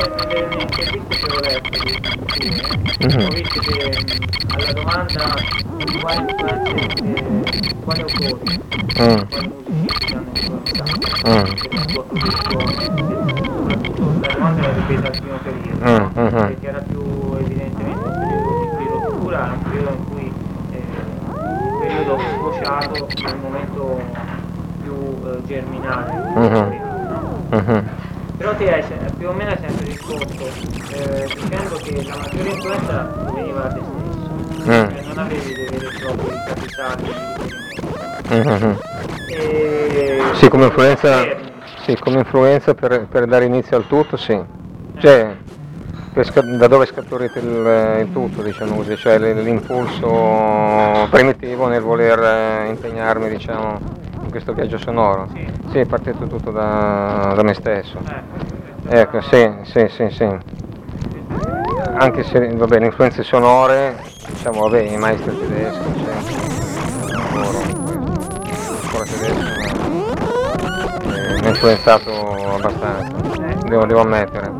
nelle interviste che ho letto ho visto che alla domanda di quali influenze, quali autori, quali musicisti ti hanno influenzato nella tua produzione, soprattutto la domanda era ripresa al primo periodo, perché era più evidentemente un periodo di rottura, un periodo in cui un periodo sfociato nel momento più germinale, no? Però ti hai più o meno hai sempre risposto dicendo che la maggiore influenza veniva da te stesso, cioè non avevi dei veri e propri capitali di riferimento. Sì, come influenza per dare inizio al tutto, sì. Cioè, da dove scaturita il tutto, diciamo così, cioè l'impulso primitivo nel voler impegnarmi, diciamo, in questo viaggio sonoro. Sì, è partito tutto da me stesso. Ecco, sì. Anche se, vabbè, le influenze sonore, diciamo, vabbè, i maestri tedeschi, la scuola tedesca mi ha influenzato abbastanza, devo ammettere.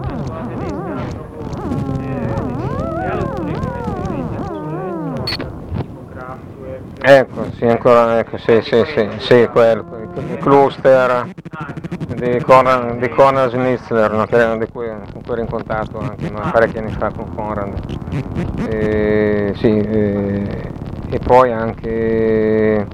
Ecco, sì, ancora, ecco, sì, quello, il cluster di Konrad Schnitzler, no, con cui ero in contatto anche parecchi anni fa con Konrad. E poi anche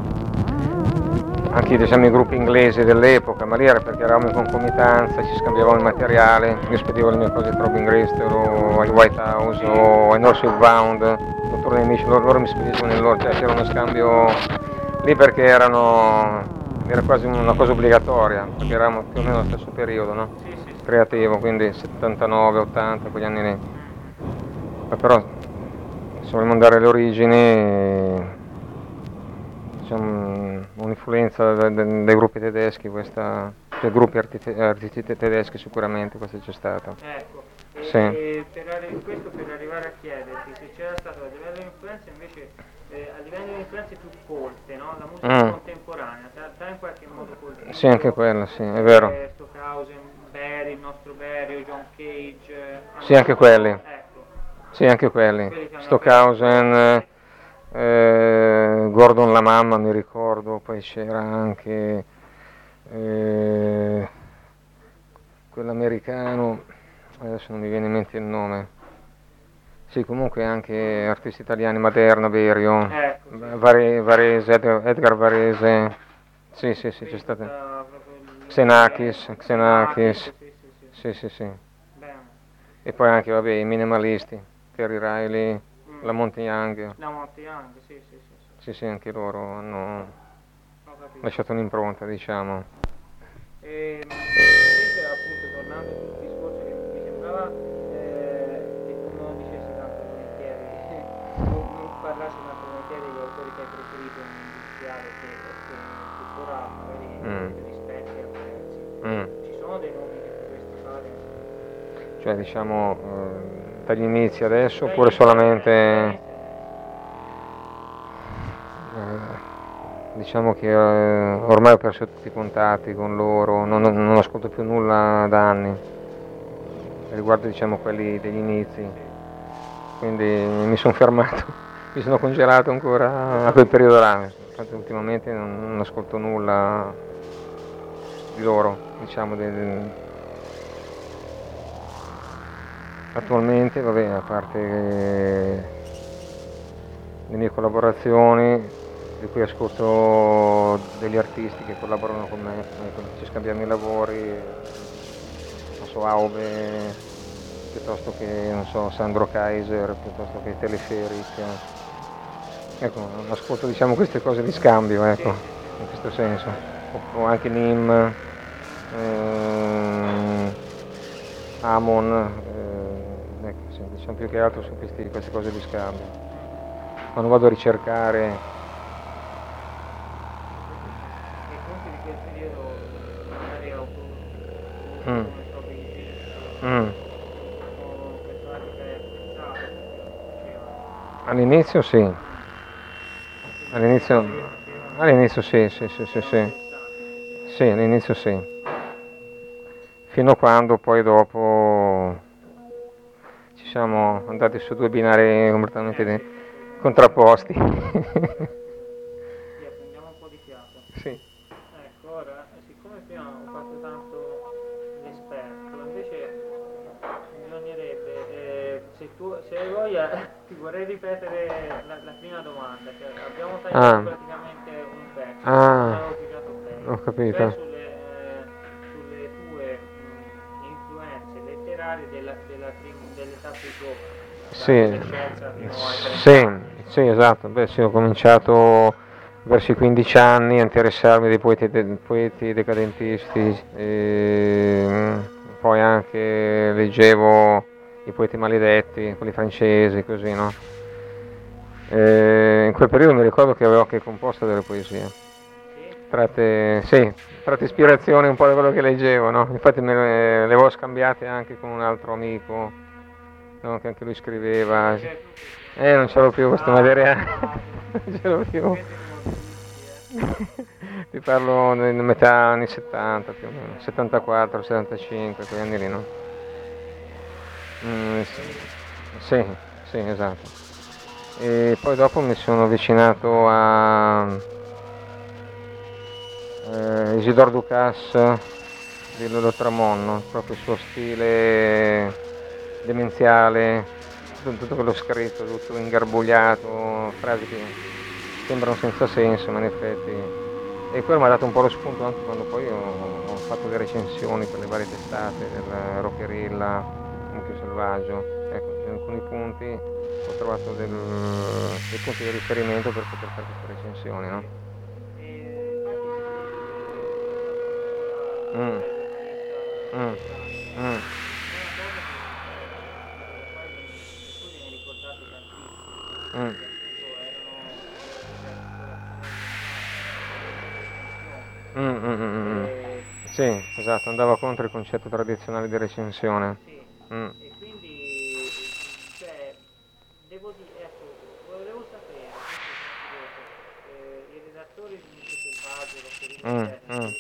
diciamo, i gruppi inglesi dell'epoca, ma lì era perché eravamo in concomitanza, ci scambiavamo il materiale, io spedivo le mie cose a Throbbing Gristle o ai White House o ai North Bound, dottor nemici, loro mi spedivano nel loro, cioè c'era uno scambio lì perché era quasi una cosa obbligatoria, perché eravamo più o meno nello stesso periodo, no? Creativo, quindi 79, 80, quegli anni lì. Ma però se vogliamo andare alle origini, diciamo, un'influenza dei gruppi tedeschi, dei gruppi artisti tedeschi sicuramente questa c'è stata. Ecco, sì. E questo per arrivare a chiederti se c'era stato a livello di influenza invece, a livello di influenze più colte, no? La musica contemporanea, ti ha in qualche modo colpito? Sì, anche quella, sì, è vero. Stockhausen, Barry, il nostro Barry, John Cage. Sì, anche quelli. Ecco. Sì, anche quelli. Stockhausen, Gordon La Mamma mi ricordo, poi c'era anche quell'americano, adesso non mi viene in mente il nome. Sì, comunque anche artisti italiani, Maderna, Berio, Varese, Edgar Varese, sì, c'è stato Xenakis, sì. E poi anche, vabbè, i minimalisti, Terry Riley, la Monty Young. Sì, anche loro hanno lasciato un'impronta, diciamo. E invece, appunto, tornando sul discorso che mi sembrava che tu non dicessi tanto volentieri, non parlassi tanto volentieri degli autori che hai preferito in industriale che tuttora magari rispetti e apprezzi. Ci sono dei nomi che potresti fare? Cioè, diciamo, dagli inizi adesso, oppure solamente... Diciamo che ormai ho perso tutti i contatti con loro, non ascolto più nulla da anni, riguardo, diciamo, quelli degli inizi, quindi mi sono fermato, mi sono congelato ancora a quel periodo là, infatti ultimamente non ascolto nulla di loro, diciamo, attualmente, vabbè, a parte le mie collaborazioni, di cui ascolto degli artisti che collaborano con me, ci scambiamo i lavori, non so, Aube, piuttosto che, non so, Sandro Kaiser, piuttosto che Teleferic. Ecco, ascolto, diciamo, queste cose di scambio, ecco, in questo senso. O anche Nim, Amon, ecco, sì, diciamo più che altro su queste cose di scambio. Quando vado a ricercare all'inizio sì, all'inizio sì, all'inizio sì, fino a quando poi dopo ci siamo andati su due binari completamente contrapposti. Via, prendiamo un po' di fiato. Sì. Ecco, ora, siccome prima ho fatto tanto l'esperto, invece bisognerebbe, se hai voglia, ti vorrei ripetere la prima domanda, che abbiamo tagliato praticamente un pezzo, non avevo spiegato bene. Ho capito. Cioè sulle tue influenze letterarie dell'età più giovane. Sì, esatto. Beh, sì, ho cominciato verso i 15 anni a interessarmi dei poeti decadentisti, poi anche leggevo i poeti maledetti, quelli francesi, così, no? In quel periodo mi ricordo che avevo anche composto delle poesie, tratte ispirazione un po' da quello che leggevo, no? Infatti le avevo scambiate anche con un altro amico, no? Che anche lui scriveva. Non ce l'ho più questo materiale. Non ce l'ho più. Ti parlo nella metà anni 70 più o meno, 74, 75, quegli anni lì, no? Sì, esatto. E poi dopo mi sono avvicinato a Isidore Ducasse di Lolo Tramonno, proprio il suo stile demenziale, tutto quello scritto, tutto ingarbugliato, frasi che sembrano senza senso, ma in effetti. E quello mi ha dato un po' lo spunto anche quando poi ho fatto le recensioni per le varie testate del Rockerilla, Mucchio Selvaggio. Ecco, in alcuni punti ho trovato dei punti di riferimento per poter fare queste recensioni, no? Sì, esatto, andava contro il concetto tradizionale di recensione. E quindi, cioè, devo dire, ecco, volevo sapere, i redattori di Mucchio Selvaggio, Rockerilla,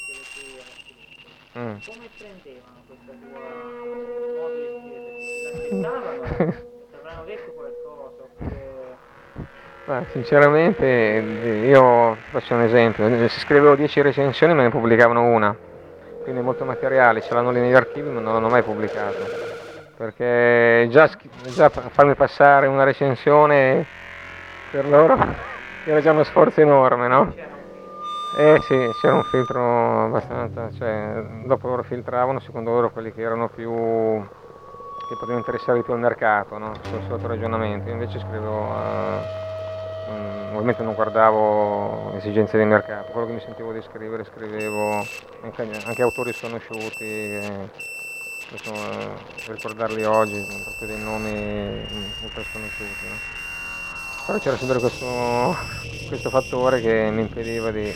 come prendevano questa tua modo di scrivere? L'accettavano? Ti avranno detto qualcosa? Ma sinceramente io faccio un esempio, se scrivevo 10 recensioni me ne pubblicavano una, quindi molto materiale, ce l'hanno lì negli archivi ma non l'hanno mai pubblicato, perché già farmi passare una recensione per loro era già uno sforzo enorme, no? Sì, c'era un filtro abbastanza, cioè dopo loro filtravano secondo loro quelli che erano più, che potevano interessare di più al mercato, no? Sul suo ragionamento. Io invece scrivevo ovviamente non guardavo esigenze di mercato, quello che mi sentivo di scrivere scrivevo anche autori sconosciuti, adesso ricordarli oggi, proprio dei nomi ultra sconosciuti, no? Però c'era sempre questo fattore che mi impediva di...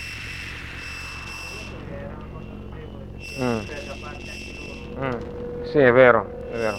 Sì, è vero, è vero.